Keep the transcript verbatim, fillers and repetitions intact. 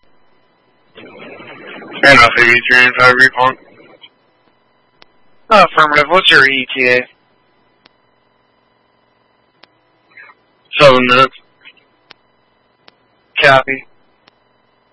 And I'll say three five recon. Uh, affirmative. What's your E T A? Seven minutes. Copy.